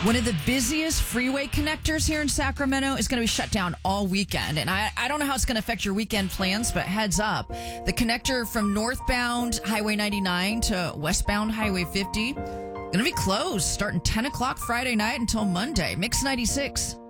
One of the busiest freeway connectors here in Sacramento is going to be shut down all weekend. And I don't know how it's going to affect your weekend plans, but heads up. The connector from northbound Highway 99 to westbound Highway 50 going to be closed starting 10 o'clock Friday night until Monday. Mix 96.